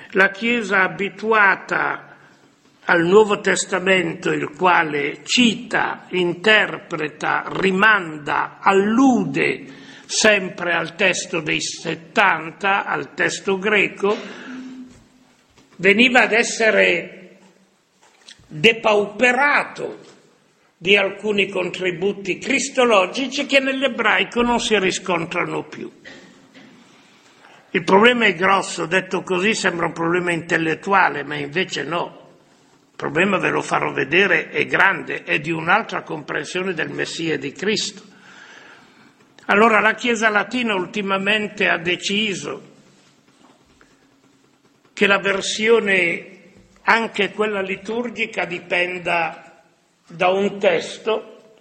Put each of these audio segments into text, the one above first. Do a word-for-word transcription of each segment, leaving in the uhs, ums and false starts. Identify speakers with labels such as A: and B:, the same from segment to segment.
A: la Chiesa abituata al Nuovo Testamento, il quale cita, interpreta, rimanda, allude sempre al testo dei settanta, al testo greco, veniva ad essere depauperato di alcuni contributi cristologici che nell'ebraico non si riscontrano più. Il problema è grosso, detto così sembra un problema intellettuale, ma invece no. Il problema, ve lo farò vedere, è grande, è di un'altra comprensione del Messia e di Cristo. Allora la Chiesa latina ultimamente ha deciso che la versione, anche quella liturgica, dipenda da un testo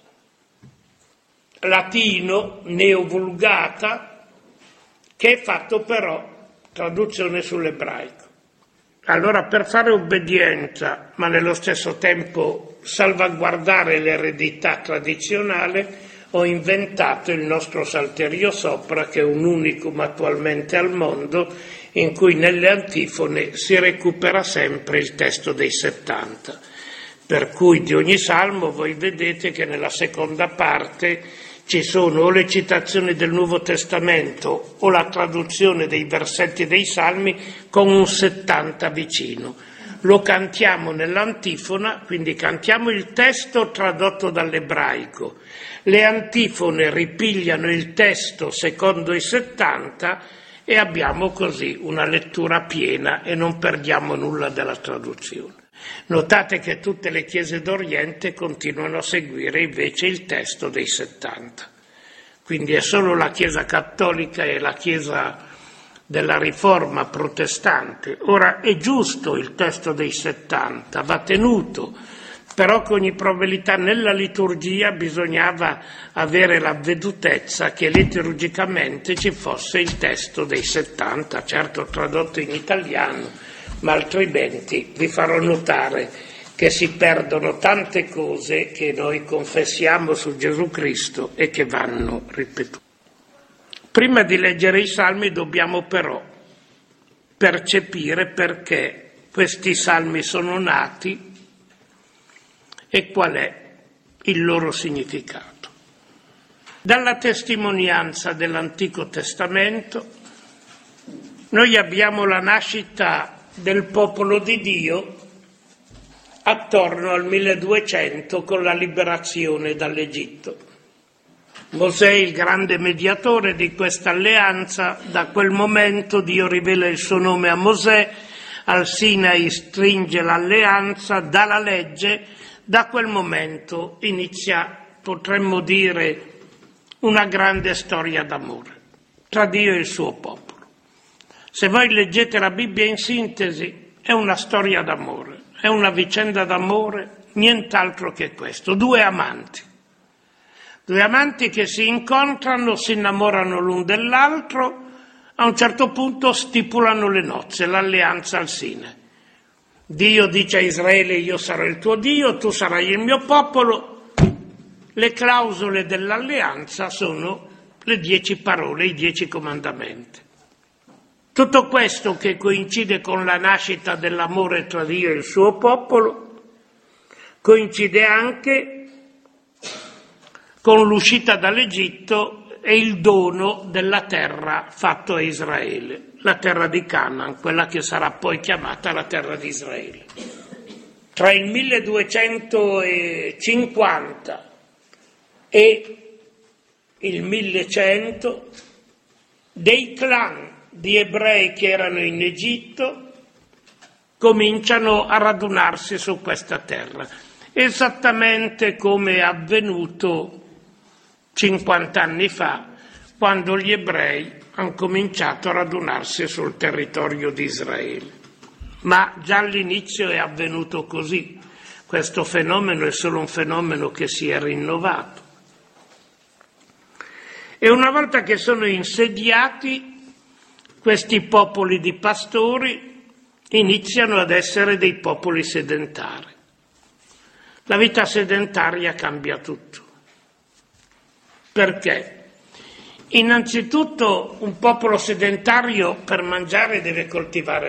A: latino neovulgata che è fatto però traduzione sull'ebraico. Allora, per fare obbedienza ma nello stesso tempo salvaguardare l'eredità tradizionale, ho inventato il nostro Salterio Sopra, che è un unicum attualmente al mondo, in cui nelle antifone si recupera sempre il testo dei settanta. Per cui di ogni salmo voi vedete che nella seconda parte ci sono o le citazioni del Nuovo Testamento o la traduzione dei versetti dei salmi con un settanta vicino. Lo cantiamo nell'antifona, quindi cantiamo il testo tradotto dall'ebraico. Le antifone ripigliano il testo secondo i settanta e abbiamo così una lettura piena e non perdiamo nulla della traduzione. Notate che tutte le chiese d'Oriente continuano a seguire invece il testo dei settanta. Quindi è solo la Chiesa cattolica e la Chiesa della Riforma protestante. Ora è giusto il testo dei settanta, va tenuto, però con ogni probabilità nella liturgia bisognava avere l'avvedutezza che liturgicamente ci fosse il testo dei settanta, certo tradotto in italiano, ma altrimenti vi farò notare che si perdono tante cose che noi confessiamo su Gesù Cristo e che vanno ripetute. Prima di leggere i salmi dobbiamo però percepire perché questi salmi sono nati e qual è il loro significato. Dalla testimonianza dell'Antico Testamento noi abbiamo la nascita del popolo di Dio attorno al milleduecento con la liberazione dall'Egitto. Mosè, il grande mediatore di questa alleanza, da quel momento Dio rivela il suo nome a Mosè, al Sinai stringe l'alleanza, dà la legge, da quel momento inizia, potremmo dire, una grande storia d'amore tra Dio e il suo popolo. Se voi leggete la Bibbia in sintesi, è una storia d'amore, è una vicenda d'amore, nient'altro che questo. Due amanti, due amanti che si incontrano, si innamorano l'un dell'altro, a un certo punto stipulano le nozze, l'alleanza al Sinai. Dio dice a Israele: io sarò il tuo Dio, tu sarai il mio popolo. Le clausole dell'alleanza sono le dieci parole, i dieci comandamenti. Tutto questo, che coincide con la nascita dell'amore tra Dio e il suo popolo, coincide anche con l'uscita dall'Egitto e il dono della terra fatto a Israele, la terra di Canaan, quella che sarà poi chiamata la terra di Israele. Tra il milleduecentocinquanta e il millecento, dei clan di ebrei che erano in Egitto cominciano a radunarsi su questa terra, esattamente come è avvenuto cinquanta anni fa, quando gli ebrei hanno cominciato a radunarsi sul territorio di Israele. Ma già all'inizio è avvenuto così. Questo fenomeno è solo un fenomeno che si è rinnovato. E una volta che sono insediati, questi popoli di pastori iniziano ad essere dei popoli sedentari. La vita sedentaria cambia tutto. Perché? Innanzitutto un popolo sedentario per mangiare deve coltivare